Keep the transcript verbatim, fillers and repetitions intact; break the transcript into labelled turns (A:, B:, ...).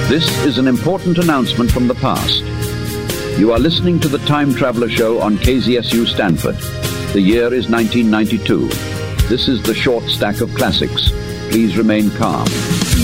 A: This is an important announcement from the past. You are listening to the Time Traveler Show on K Z S U Stanford. The year is nineteen ninety-two. This is the short stack of classics. Please remain calm.